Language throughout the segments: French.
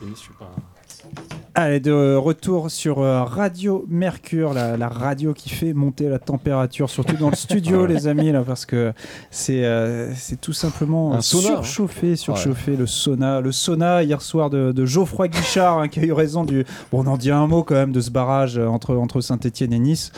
Nice, je suis pas. Allez, de retour sur Radio Mercure, la radio qui fait monter la température, surtout dans le studio, les amis, là, parce que c'est tout simplement un sauna, surchauffé, le sauna hier soir de Geoffroy Guichard, hein, qui a eu raison du. Bon, on en dit un mot quand même de ce barrage entre Saint-Etienne et Nice.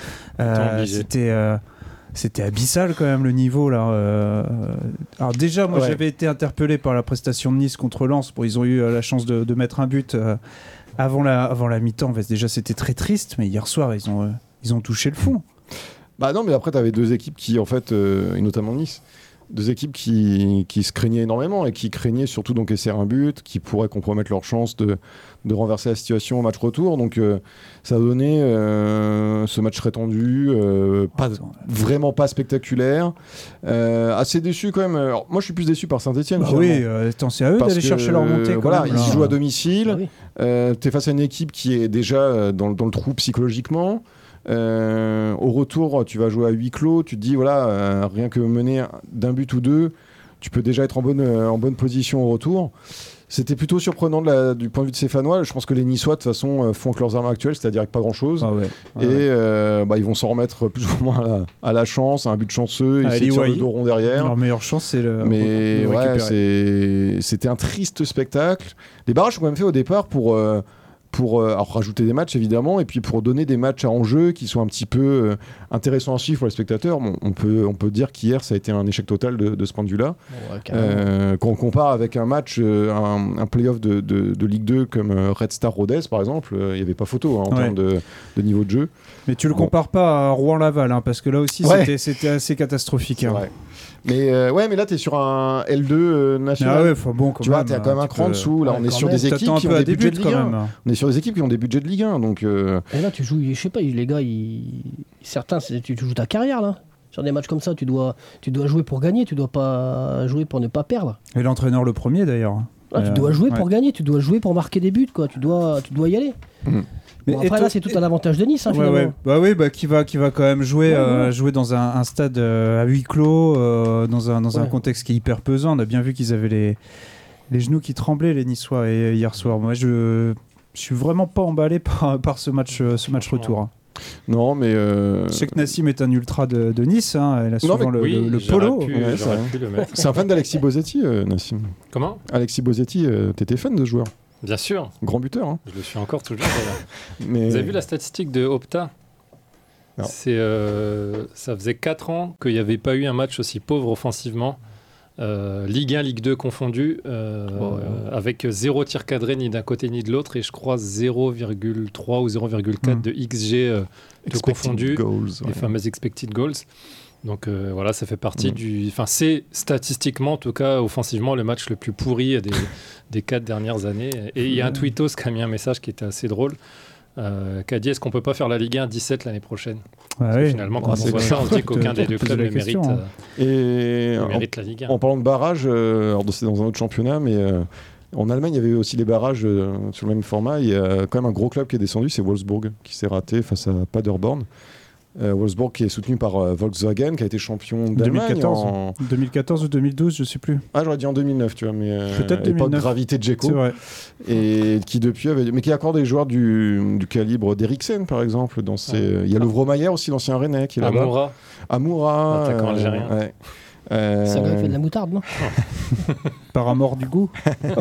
C'était abyssal quand même le niveau là. Alors déjà, moi j'avais été interpellé par la prestation de Nice contre Lens. Bon, ils ont eu la chance de mettre un but avant la mi-temps. Déjà c'était très triste, mais hier soir ils ont touché le fond. Bah non, mais après t'avais deux équipes qui en fait, et notamment Nice, deux équipes qui se craignaient énormément et qui craignaient surtout d'encaisser un but qui pourrait compromettre leur chance de renverser la situation au match retour. Donc ça a donné ce match très tendu, vraiment pas spectaculaire, assez déçu quand même. Alors, moi je suis plus déçu par Saint-Etienne. Bah oui, c'est à eux d'aller chercher leur montée. Voilà, même, ils jouent à domicile. T'es face à une équipe qui est déjà dans le trou psychologiquement. Au retour, tu vas jouer à huis clos. Tu te dis voilà, rien que mener d'un but ou deux, tu peux déjà être en bonne position au retour. C'était plutôt surprenant du point de vue de Stéphanois. Je pense que les Niçois, de toute façon, font avec leurs armes actuelles, c'est-à-dire avec pas grand-chose. Ils vont s'en remettre plus ou moins à la chance, à un but chanceux. Ils se tirent le dos rond derrière. Leur meilleure chance, c'est le. Mais c'était un triste spectacle. Les barrages sont quand même faits au départ pour alors, rajouter des matchs évidemment, et puis pour donner des matchs à enjeu qui sont un petit peu intéressants à suivre pour les spectateurs. Bon, on peut dire qu'hier ça a été un échec total de ce point de vue-là. Quand on compare avec un match, un play-off de Ligue 2 comme Red Star Rodez par exemple, il n'y avait pas photo en termes de niveau de jeu. Mais tu le compares pas à Rouen-Laval, hein, parce que là aussi c'était assez catastrophique. Hein. Mais là t'es sur un L2 national. Tu vois, t'es quand même un cran dessous. Là, on est sur des équipes qui ont des budgets de Ligue 1. On est sur des équipes qui ont des budgets de Ligue 1. Donc, Et là, tu joues, je sais pas, les gars, certains, tu joues ta carrière là. Sur des matchs comme ça, tu dois jouer pour gagner, tu dois pas jouer pour ne pas perdre. Et l'entraîneur le premier d'ailleurs. Tu dois jouer pour gagner, tu dois jouer pour marquer des buts, quoi. Tu dois y aller. Bon, après là c'est tout un avantage de Nice finalement. Qui va quand même jouer dans un stade à huis clos, dans un contexte qui est hyper pesant. On a bien vu qu'ils avaient les genoux qui tremblaient, les Niçois, hier soir. Moi je suis vraiment pas emballé par ce match retour. Hein. Non, mais je sais que Nassim est un ultra de Nice, hein. Elle a souvent le polo. C'est un fan d'Alexis Bosetti, Nassim. Comment ? Alexis Bosetti, t'étais fan de ce joueur ? Bien sûr. Grand buteur. Hein. Je le suis encore toujours. Mais... Vous avez vu la statistique de Opta ? Ça faisait 4 ans qu'il n'y avait pas eu un match aussi pauvre offensivement. Ligue 1, Ligue 2 confondu, avec 0 tir cadré ni d'un côté ni de l'autre, et je crois 0,3 ou 0,4 de XG de confondu, les fameuses expected goals. Donc ça fait partie c'est statistiquement, en tout cas offensivement, le match le plus pourri des 4 dernières années. Et il y a un tweetos qui a mis un message qui était assez drôle, qui a dit: est-ce qu'on peut pas faire la Ligue 1 17 l'année prochaine ? Finalement, quand on voit ça, on se dit qu'aucun des deux clubs ne mérite la Ligue 1. En parlant de barrages, c'est dans un autre championnat, mais en Allemagne, il y avait aussi des barrages sur le même format. Il y a quand même un gros club qui est descendu, c'est Wolfsburg, qui s'est raté face à Paderborn. Wolfsburg qui est soutenu par Volkswagen, qui a été champion d'Allemagne 2014 ou 2012, je sais plus. J'aurais dit en 2009, tu vois, mais peut-être 2009. Époque gravité de Djeko, et qui depuis mais qui accorde des joueurs du calibre d'Eriksen par exemple. Il y a Lovro-Mayer aussi, l'ancien Rennais, qui est là-bas. Amoura, attaquant algérien. Ça a fait de la moutarde, non ? Par amour du goût.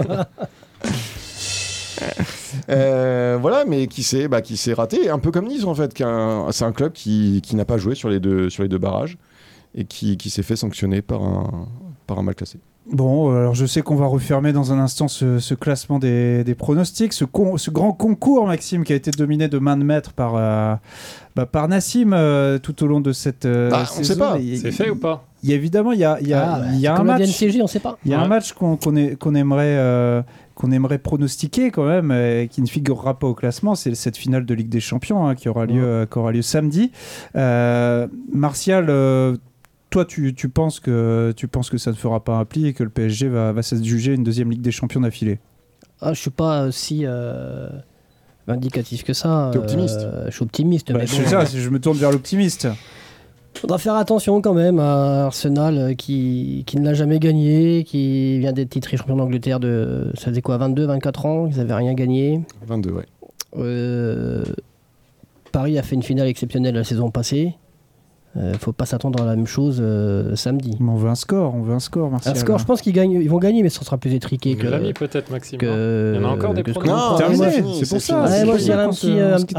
Mais qui s'est raté, un peu comme Nice en fait. C'est un club qui n'a pas joué sur les deux barrages et qui s'est fait sanctionner par un mal classé. Bon, alors je sais qu'on va refermer dans un instant ce classement des pronostics, ce grand concours, Maxime, qui a été dominé de main de maître par Nassim tout au long de cette saison. On ne sait pas. C'est fait ou pas ? Évidemment, il y a un match. DNCG, on sait pas. Il y a un match qu'on aimerait pronostiquer quand même, qui ne figurera pas au classement. C'est cette finale de Ligue des Champions qui aura lieu samedi. Martial, toi, tu penses que ça ne fera pas un pli et que le PSG va s'adjuger une deuxième Ligue des Champions d'affilée ? Je suis pas si vindicatif que ça. T'es optimiste ? Je suis optimiste. Je me tourne vers l'optimiste. Faudra faire attention quand même à Arsenal qui ne l'a jamais gagné, qui vient d'être titré champion d'Angleterre ça faisait quoi, 22, 24 ans, ils n'avaient rien gagné. 22, ouais. Paris a fait une finale exceptionnelle la saison passée. Faut pas s'attendre à la même chose samedi. Mais on veut un score, Martial. Un score, je pense ils vont gagner, mais ça sera plus étriqué que. L'ami peut-être, Maxime. Il y en a encore des pronostics. Non, terminé, c'est pour ça. Moi je dirais un petit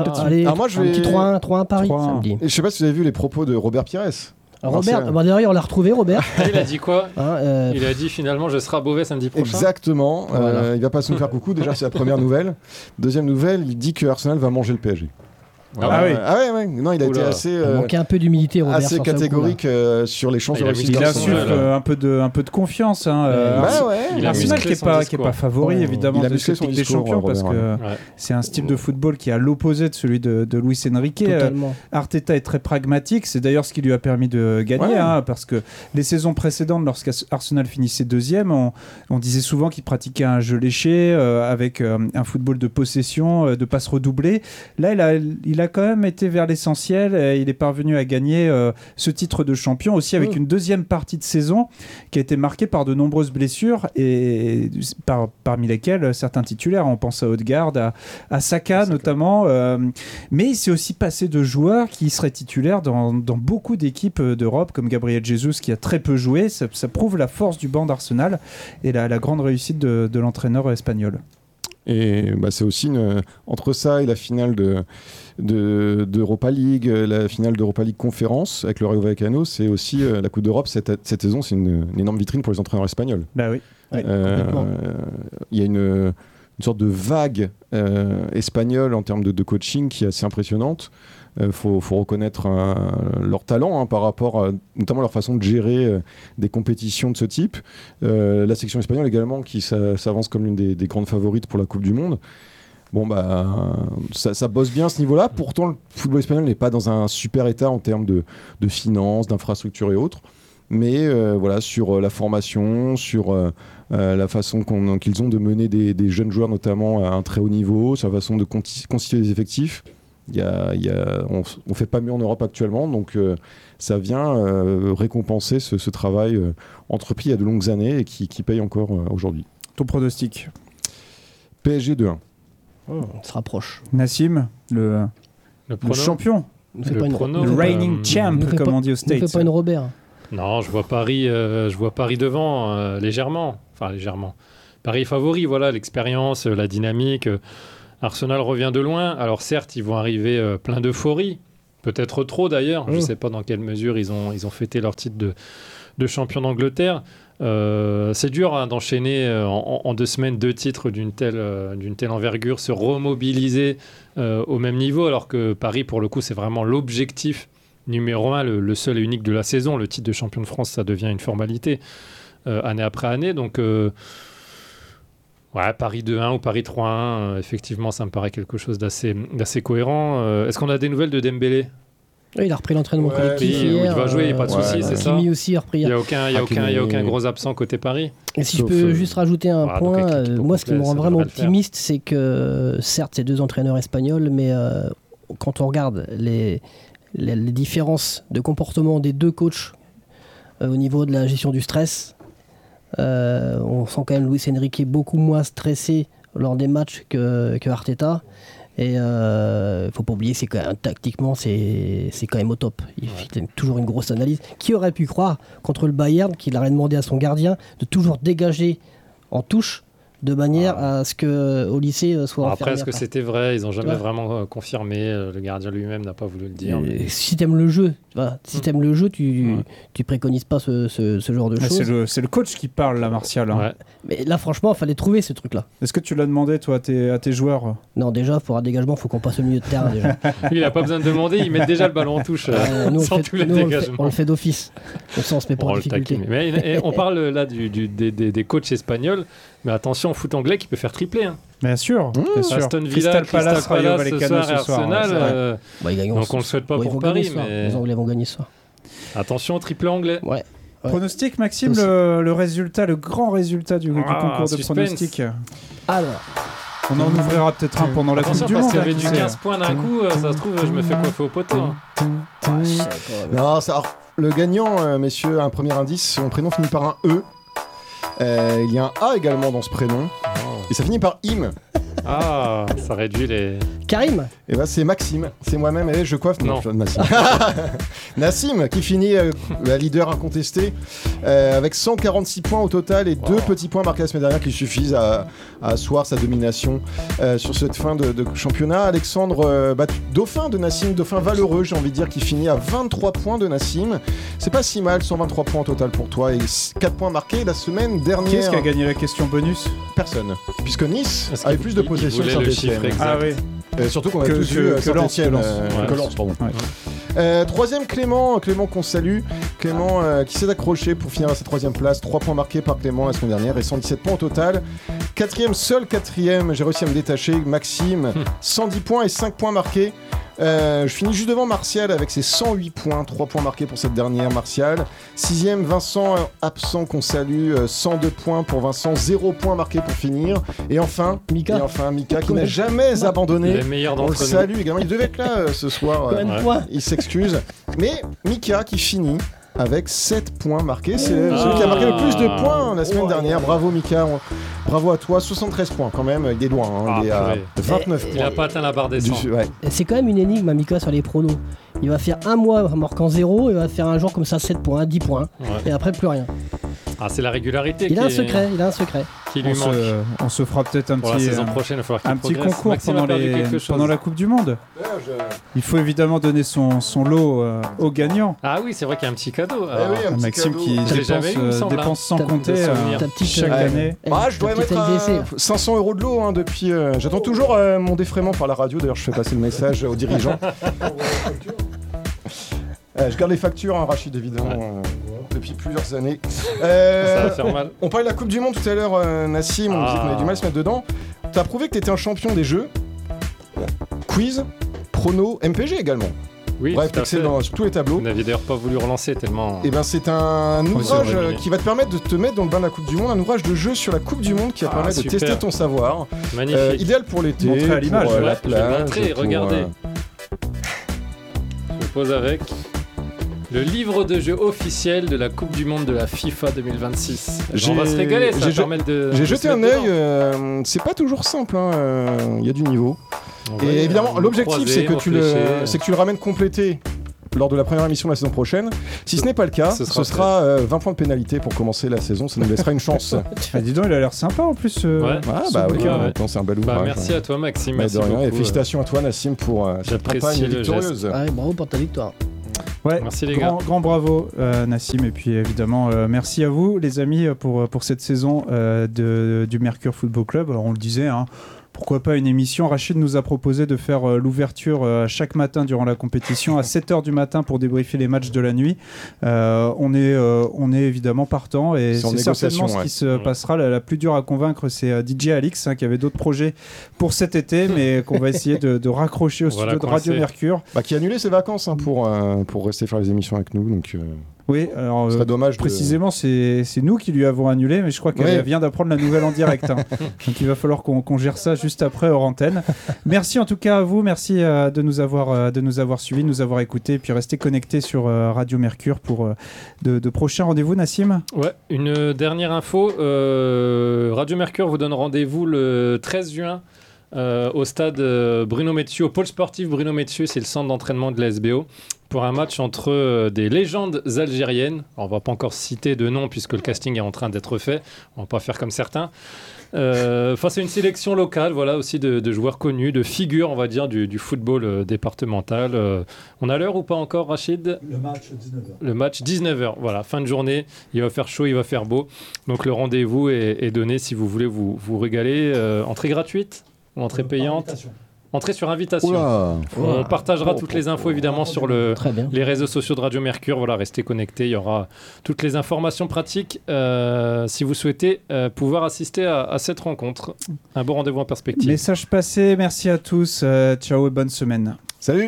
3-1 Paris 3-1. samedi. Et je sais pas si vous avez vu les propos de Robert Pires. Robert, d'ailleurs on l'a retrouvé Robert. Il a dit quoi Il a dit finalement je serai à Beauvais samedi prochain. Exactement. Voilà. Il va pas se nous faire coucou. Déjà c'est la première nouvelle. Deuxième nouvelle, il dit que Arsenal va manger le PSG. Ah oui. Ouais. Non, il a été assez. Il manquait un peu d'humilité, Robert. Assez catégorique sur les chances de réussite. Il insuffle un peu de confiance. Arsenal qui est pas favori évidemment de cette Ligue des Champions parce que c'est un style de football qui est à l'opposé de celui de Luis Enrique. Arteta est très pragmatique. C'est d'ailleurs ce qui lui a permis de gagner, parce que les saisons précédentes, lorsqu'Arsenal finissait deuxième, on disait souvent qu'il pratiquait un jeu léché avec un football de possession, de passes redoublées. Là, il a quand même été vers l'essentiel et il est parvenu à gagner ce titre de champion aussi avec une deuxième partie de saison qui a été marquée par de nombreuses blessures et parmi lesquelles certains titulaires, on pense à Odegaard, à Saka notamment, mais il s'est aussi passé de joueurs qui seraient titulaires dans beaucoup d'équipes d'Europe comme Gabriel Jesus qui a très peu joué. Ça prouve la force du banc d'Arsenal et la grande réussite de l'entraîneur espagnol. Et c'est aussi entre ça et la finale d'Europa League, la finale d'Europa League Conférence avec le Rayo Vallecano, c'est aussi la Coupe d'Europe cette saison, c'est une énorme vitrine pour les entraîneurs espagnols. Bah oui. Il y a une sorte de vague espagnole en termes de coaching qui est assez impressionnante. Faut reconnaître leur talent par rapport à notamment leur façon de gérer des compétitions de ce type. La section espagnole également qui s'avance comme l'une des grandes favorites pour la Coupe du Monde. Ça bosse bien à ce niveau-là. Pourtant, le football espagnol n'est pas dans un super état en termes de finances, d'infrastructures et autres. Mais sur la formation, sur la façon qu'ils ont de mener des jeunes joueurs notamment à un très haut niveau, sur la façon de constituer des effectifs. On fait pas mieux en Europe actuellement, donc ça vient récompenser ce travail entrepris il y a de longues années et qui paye encore aujourd'hui. Ton pronostic? PSG 2-1. On se rapproche. Nassim, le champion, le reigning champ, comme on dit aux States. Ne fais pas une Robert. Non, je vois Paris devant légèrement. Enfin légèrement. Paris favori, voilà, l'expérience, la dynamique. Arsenal revient de loin. Alors certes, ils vont arriver plein d'euphorie, peut-être trop d'ailleurs. Je ne sais pas dans quelle mesure ils ont fêté leur titre de champion d'Angleterre. C'est dur d'enchaîner en 2 semaines 2 titres d'une telle envergure, se remobiliser au même niveau, alors que Paris, pour le coup, c'est vraiment l'objectif numéro 1, le seul et unique de la saison. Le titre de champion de France, ça devient une formalité année après année. Donc... Paris 2-1 ou Paris 3-1, effectivement, ça me paraît quelque chose d'assez cohérent. Est-ce qu'on a des nouvelles de Dembélé ? Oui, il a repris l'entraînement collectif hier. Il va jouer, il n'y a pas de souci, c'est ça. Kimi aussi a repris hier. Il n'y a aucun gros absent côté Paris. Et si je peux juste rajouter un point, moi ce qui me rend vraiment optimiste, c'est que certes, c'est 2 entraîneurs espagnols, mais quand on regarde les différences de comportement des 2 coachs au niveau de la gestion du stress, on sent quand même Luis Enrique beaucoup moins stressé lors des matchs que Arteta. Et faut pas oublier, c'est quand même, tactiquement c'est quand même au top. Il fait toujours une grosse analyse. Qui aurait pu croire contre le Bayern qu'il aurait demandé à son gardien de toujours dégager en touche de manière à ce que Olysée soit enfermé. Après, est-ce que c'était vrai? Ils n'ont jamais vraiment confirmé. Le gardien lui-même n'a pas voulu le dire. Si t'aimes le jeu, t'aimes le jeu, tu préconises pas ce genre de choses. C'est le coach qui parle là, Martial. Ouais. Mais là, franchement, il fallait trouver ce truc-là. Est-ce que tu l'as demandé, toi, à tes joueurs? Non, déjà, pour un dégagement, il faut qu'on passe au milieu de terrain. Déjà. Lui, il n'a pas besoin de demander, il met déjà le ballon en touche. On le fait d'office. Comme ça, on se met pas en difficulté. Mais on parle là des coachs espagnols, mais attention au foot anglais qui peut faire tripler. Bien sûr. Aston Villa, Crystal Palace ce soir et Arsenal. Donc on le souhaite pas pour Paris, mais les Anglais vont gagner ce soir. Attention au triple anglais. Ouais. Pronostic, Maxime, le grand résultat du concours de pronostic. Alors, on en ouvrira peut-être un pendant la Coupe du Monde. Parce qu'il y avait du 15 points d'un coup, ça se trouve, je me fais coiffer au poteau. Non, le gagnant, messieurs, un premier indice, son prénom finit par un E. Il y a un A également dans ce prénom. Et ça finit par Im. Ah, ça réduit les... Karim. Et bah c'est Maxime, c'est moi-même, et je coiffe. Non. Nassim. Nassim qui finit leader incontesté avec 146 points au total et 2 petits points marqués la semaine dernière qui suffisent à asseoir sa domination sur cette fin de championnat. Alexandre, dauphin de Nassim, dauphin valeureux j'ai envie de dire, qui finit à 23 points de Nassim. C'est pas si mal, 123 points au total pour toi et 4 points marqués la semaine dernière. Qui est-ce qui a gagné la question bonus ? Personne, puisque Nice avait plus de possession que Saint-Etienne. Ah oui. Surtout qu'on a tous vu Saint-Etienne. Troisième Clément qu'on salue. Clément qui s'est accroché pour finir à sa 3e place. 3 points marqués par Clément la semaine dernière et 117 points au total. Seul quatrième, j'ai réussi à me détacher. Maxime, 110 points et 5 points marqués. Je finis juste devant Martial avec ses 108 points, 3 points marqués pour cette dernière. Martial. 6ème, Vincent, absent qu'on salue, 102 points pour Vincent, 0 points marqués pour finir. Et enfin Mika qui n'a jamais abandonné. Les meilleurs on le d'entre nous. salue également, il devait être là ce soir. Il s'excuse. Mais Mika qui finit avec 7 points marqués. C'est celui qui a marqué le plus de points la semaine dernière. Bravo Mika, bravo à toi. 73 points quand même, il est loin. Il est à 29 points. Il n'a pas atteint la barre des 100. C'est quand même une énigme Mika sur les pronos. Il va faire un mois en marquant 0, il va faire un jour comme ça 7 points, 10 points, et après plus rien. Ah, c'est la régularité. Il a un secret qui lui manque. On se fera peut-être un Pour la saison prochaine, il va falloir qu'il progresse. concours pendant la Coupe du Monde. Il faut évidemment donner son lot aux gagnants. Ah oui, c'est vrai qu'il y a un petit cadeau. Maxime qui dépense sans compter chaque année. Je dois mettre 500 € de lot depuis. J'attends toujours mon défraiement par la radio. D'ailleurs, je fais passer le message aux dirigeants. Je garde les factures, Rachid, évidemment, depuis plusieurs années. Ça va faire mal. On parlait de la Coupe du Monde tout à l'heure, Nassim, on disait qu'on avait du mal à se mettre dedans. T'as prouvé que t'étais un champion des jeux. Quiz, prono, MPG également. Oui, bref, excellent sur tous les tableaux. Vous n'aviez d'ailleurs pas voulu relancer tellement... Et c'est un ouvrage qui va te permettre de te mettre dans le bain de la Coupe du Monde, un ouvrage de jeu sur la Coupe du Monde qui va te permettre de tester ton savoir. Magnifique. Idéal pour l'été, montrer à l'image, pour la plage. Montrer, regardez. Je pose avec... le livre de jeu officiel de la Coupe du Monde de la FIFA 2026. On va se régaler, ça va permettre de... J'ai jeté un œil, c'est pas toujours simple, il y a du niveau. Et évidemment, l'objectif c'est que tu le ramènes complété lors de la première émission de la saison prochaine. Si ce n'est pas le cas, ce sera 20 points de pénalité pour commencer la saison, ça nous laissera une chance. Dis donc, il a l'air sympa en plus. C'est un bel ouvrage. Merci à toi Maxime, merci beaucoup. Et félicitations à toi Nassim pour cette campagne victorieuse. Bravo pour ta victoire. Ouais, merci les gars. Grand bravo Nassim, et puis évidemment merci à vous les amis pour cette saison du Mercure Football Club. Alors on le disait, pourquoi pas une émission. Rachid nous a proposé de faire l'ouverture chaque matin durant la compétition à 7h du matin pour débriefer les matchs de la nuit. On est évidemment partant, et c'est certainement ce qui se passera. La plus dure à convaincre, c'est DJ Alix qui avait d'autres projets pour cet été, mais qu'on va essayer de raccrocher au studio de Radio Mercure. Qui a annulé ses vacances pour rester faire les émissions avec nous. Donc, oui, alors ce serait dommage précisément c'est nous qui lui avons annulé, mais je crois qu'elle vient d'apprendre la nouvelle en direct. Donc il va falloir qu'on gère ça juste après hors antenne. Merci en tout cas à vous, merci de nous avoir suivis, de nous avoir écoutés, et puis restez connectés sur Radio Mercure pour de prochains rendez-vous. Nassim ? Ouais, une dernière info, Radio Mercure vous donne rendez-vous le 13 juin au stade Bruno Metsu, au pôle sportif Bruno Metsu, c'est le centre d'entraînement de la SBO, pour un match entre des légendes algériennes. Alors, on va pas encore citer de nom puisque le casting est en train d'être fait, on va pas faire comme certains. C'est une sélection locale, voilà, aussi de joueurs connus, de figures, on va dire, du football départemental. On a l'heure ou pas encore, Rachid ? Le match 19h. Le match 19h, voilà, fin de journée, il va faire chaud, il va faire beau. Donc le rendez-vous est donné si vous voulez vous régaler. Entrée gratuite ou entrée payante ? Entrée sur invitation. On partagera toutes les infos évidemment sur les réseaux sociaux de Radio Mercure. Voilà, restez connectés. Il y aura toutes les informations pratiques si vous souhaitez pouvoir assister à cette rencontre. Un bon rendez-vous en perspective. Message passé. Merci à tous. Ciao et bonne semaine. Salut.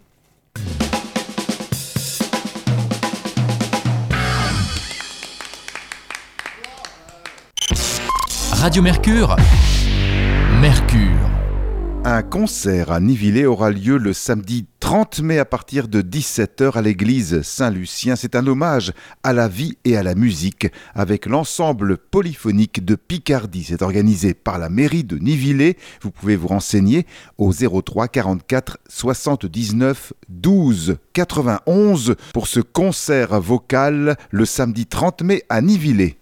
Radio Mercure. Mercure. Un concert à Nivillé aura lieu le samedi 30 mai à partir de 17h à l'église Saint-Lucien. C'est un hommage à la vie et à la musique avec l'ensemble polyphonique de Picardie. C'est organisé par la mairie de Nivillers. Vous pouvez vous renseigner au 03 44 79 12 91 pour ce concert vocal le samedi 30 mai à Nivillers.